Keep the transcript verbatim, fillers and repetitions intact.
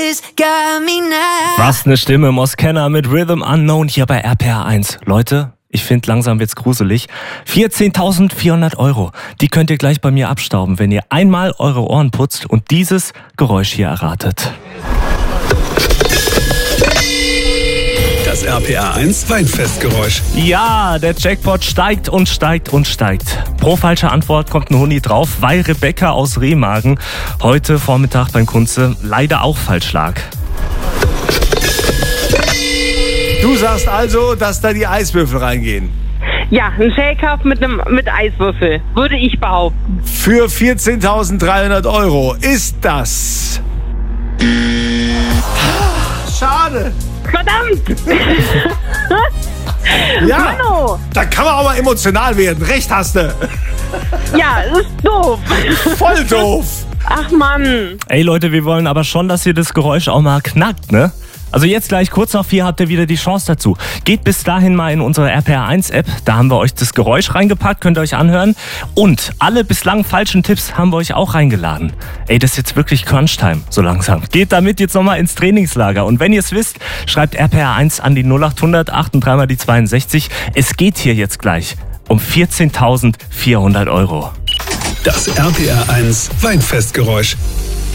voices got me now. Was eine Stimme, Moskenna mit Rhythm Unknown hier bei R P R eins. Leute, ich finde, langsam wird's gruselig. vierzehntausendvierhundert Euro, die könnt ihr gleich bei mir abstauben, wenn ihr einmal eure Ohren putzt und dieses Geräusch hier erratet. Das R P R eins Weinfestgeräusch. Ja, der Jackpot steigt und steigt und steigt. Pro falsche Antwort kommt ein Huni drauf, weil Rebecca aus Remagen heute Vormittag beim Kunze leider auch falsch lag. Du sagst also, dass da die Eiswürfel reingehen. Ja, ein Shaker mit einem mit Eiswürfel, würde ich behaupten. Für vierzehntausenddreihundert Euro ist das... Schade. Verdammt! Ja, Mano. da kann man auch mal emotional werden. Recht hast du. Ja, ist doof. Voll doof. Ach Mann. Ey Leute, wir wollen aber schon, dass ihr das Geräusch auch mal knackt, ne? Also jetzt gleich kurz nach vier habt ihr wieder die Chance dazu. Geht bis dahin mal in unsere R P R eins App, da haben wir euch das Geräusch reingepackt, könnt ihr euch anhören. Und alle bislang falschen Tipps haben wir euch auch reingeladen. Ey, das ist jetzt wirklich Crunch-Time, so langsam. Geht damit jetzt nochmal ins Trainingslager. Und wenn ihr es wisst, schreibt R P R eins an die null acht hundert achtunddreißig mal die zweiundsechzig. Es geht hier jetzt gleich um vierzehntausendvierhundert Euro. Das R P R eins Weinfestgeräusch.